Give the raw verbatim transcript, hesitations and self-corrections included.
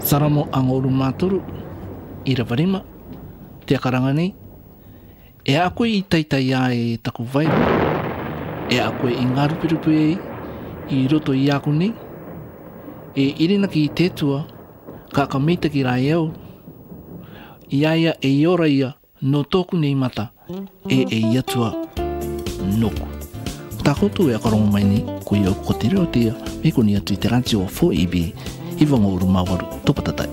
Saramo ang oru mātoru i rawarima te akaranga nei. E a koe i taitai a e taku vai. E a koe i ngā rupirupu e i roto i aku nei. E irina ki i tētua ka ka meita ki rai au. I aia e iora ia no tōku nei mata e e iatua noku. Tākoto e akarongo mai ni ko i au ko te reo tia me ko ni atu i te ranti o four E B i wanga uru mawaru topatatai.